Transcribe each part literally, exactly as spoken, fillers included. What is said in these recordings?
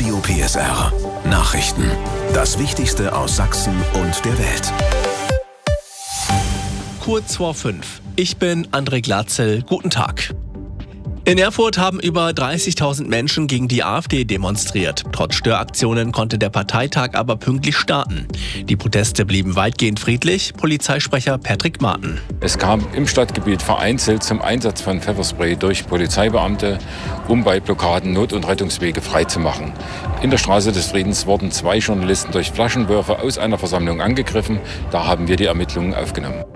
Radio P S R. Nachrichten. Das Wichtigste aus Sachsen und der Welt. Kurz vor fünf. Ich bin André Glatzel. Guten Tag. In Erfurt haben über dreißigtausend Menschen gegen die AfD demonstriert. Trotz Störaktionen konnte der Parteitag aber pünktlich starten. Die Proteste blieben weitgehend friedlich. Polizeisprecher Patrick Marten. Es kam im Stadtgebiet vereinzelt zum Einsatz von Pfefferspray durch Polizeibeamte, um bei Blockaden Not- und Rettungswege freizumachen. In der Straße des Friedens wurden zwei Journalisten durch Flaschenwürfe aus einer Versammlung angegriffen. Da haben wir die Ermittlungen aufgenommen.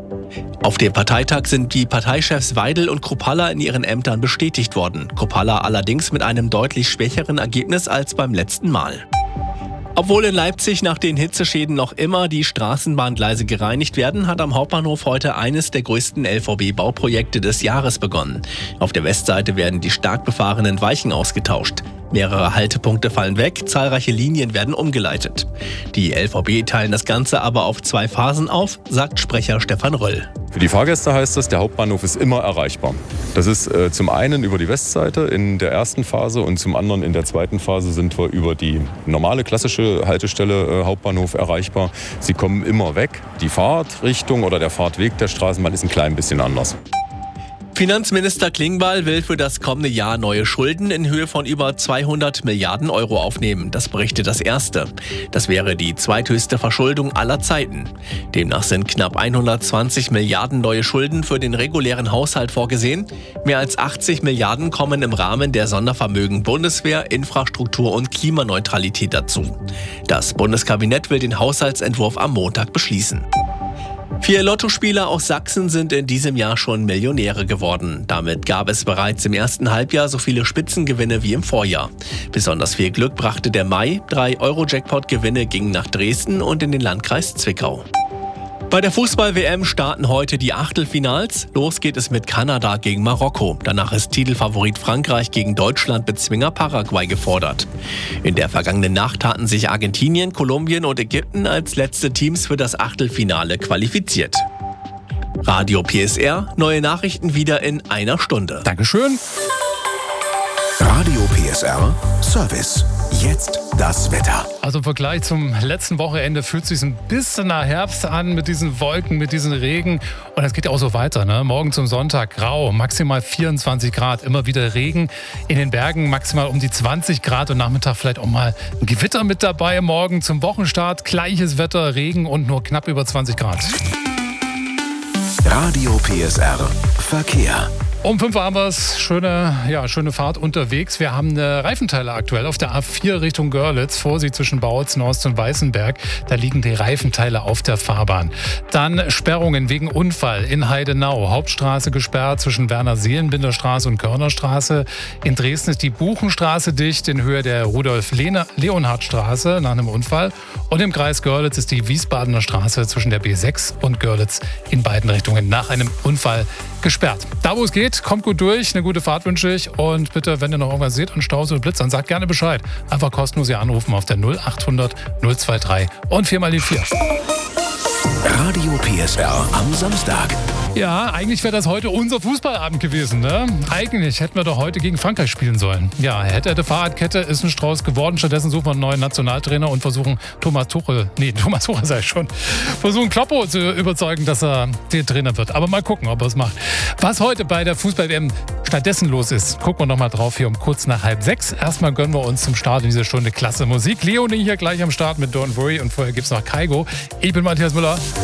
Auf dem Parteitag sind die Parteichefs Weidel und Kruppalla in ihren Ämtern bestätigt worden. Kruppalla allerdings mit einem deutlich schwächeren Ergebnis als beim letzten Mal. Obwohl in Leipzig nach den Hitzeschäden noch immer die Straßenbahngleise gereinigt werden, hat am Hauptbahnhof heute eines der größten L V B-Bauprojekte des Jahres begonnen. Auf der Westseite werden die stark befahrenen Weichen ausgetauscht. Mehrere Haltepunkte fallen weg, zahlreiche Linien werden umgeleitet. Die L V B teilen das Ganze aber auf zwei Phasen auf, sagt Sprecher Stefan Röll. Für die Fahrgäste heißt das, der Hauptbahnhof ist immer erreichbar. Das ist äh, zum einen über die Westseite in der ersten Phase und zum anderen in der zweiten Phase sind wir über die normale klassische Haltestelle äh, Hauptbahnhof erreichbar. Sie kommen immer weg. Die Fahrtrichtung oder der Fahrtweg der Straßenbahn ist ein klein bisschen anders. Finanzminister Klingbeil will für das kommende Jahr neue Schulden in Höhe von über zweihundert Milliarden Euro aufnehmen. Das berichtet das Erste. Das wäre die zweithöchste Verschuldung aller Zeiten. Demnach sind knapp hundertzwanzig Milliarden neue Schulden für den regulären Haushalt vorgesehen. Mehr als achtzig Milliarden kommen im Rahmen der Sondervermögen Bundeswehr, Infrastruktur und Klimaneutralität dazu. Das Bundeskabinett will den Haushaltsentwurf am Montag beschließen. Vier Lottospieler aus Sachsen sind in diesem Jahr schon Millionäre geworden. Damit gab es bereits im ersten Halbjahr so viele Spitzengewinne wie im Vorjahr. Besonders viel Glück brachte der Mai. Drei Euro-Jackpot-Gewinne gingen nach Dresden und in den Landkreis Zwickau. Bei der Fußball-W M starten heute die Achtelfinals. Los geht es mit Kanada gegen Marokko. Danach ist Titelfavorit Frankreich gegen Deutschland Bezwinger Paraguay gefordert. In der vergangenen Nacht hatten sich Argentinien, Kolumbien und Ägypten als letzte Teams für das Achtelfinale qualifiziert. Radio P S R, neue Nachrichten wieder in einer Stunde. Dankeschön. Radio P S R Service. Jetzt das Wetter. Also im Vergleich zum letzten Wochenende fühlt es sich ein bisschen nach Herbst an mit diesen Wolken, mit diesem Regen. Und es geht auch so weiter. Ne? Morgen zum Sonntag grau, maximal vierundzwanzig Grad. Immer wieder Regen. In den Bergen maximal um die zwanzig Grad und Nachmittag vielleicht auch mal ein Gewitter mit dabei. Morgen zum Wochenstart gleiches Wetter, Regen und nur knapp über zwanzig Grad. Radio P S R Verkehr. Um fünf Uhr haben wir es. Schöne, ja, schöne Fahrt unterwegs. Wir haben eine Reifenteile aktuell auf der A vier Richtung Görlitz. Vorsicht zwischen Bautzen, Horst und Weißenberg. Da liegen die Reifenteile auf der Fahrbahn. Dann Sperrungen wegen Unfall in Heidenau. Hauptstraße gesperrt zwischen Werner-Seelenbinder-Straße und Körnerstraße. In Dresden ist die Buchenstraße dicht in Höhe der Rudolf-Leonhard-Straße nach einem Unfall. Und im Kreis Görlitz ist die Wiesbadener Straße zwischen der B sechs und Görlitz in beiden Richtungen nach einem Unfall gesperrt. Da, wo es geht, kommt gut durch, eine gute Fahrt wünsche ich und bitte, wenn ihr noch irgendwas seht an Staus oder Blitz, dann sagt gerne Bescheid. Einfach kostenlos hier anrufen auf der null achthundert null drei und vier mal die vier. Radio P S R am Samstag. Ja, eigentlich wäre das heute unser Fußballabend gewesen, ne? Eigentlich hätten wir doch heute gegen Frankreich spielen sollen. Ja, hätte, hätte, Fahrradkette ist ein Strauß geworden. Stattdessen suchen wir einen neuen Nationaltrainer und versuchen Thomas Tuchel, nee, Thomas Tuchel sei schon, versuchen Kloppo zu überzeugen, dass er der Trainer wird. Aber mal gucken, ob er es macht. Was heute bei der Fußball-W M stattdessen los ist, gucken wir noch mal drauf hier um kurz nach halb sechs. Erstmal gönnen wir uns zum Start in dieser Stunde klasse Musik. Leonie hier gleich am Start mit Don't Worry und vorher gibt's noch Kaigo. Ich bin Matthias Müller.